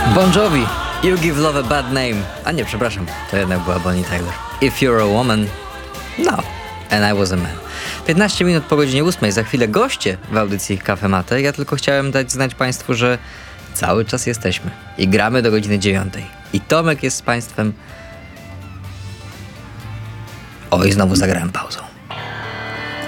Bon Jovi, You Give Love a Bad Name. A nie, przepraszam, to jednak była Bonnie Tyler. If You're a Woman, no, and I Was a Man. 15 minut po godzinie 8, za chwilę goście w audycji Cafe Mate. Ja tylko chciałem dać znać Państwu, że cały czas jesteśmy i gramy do godziny 9. I Tomek jest z Państwem. Oj, znowu zagrałem pauzą.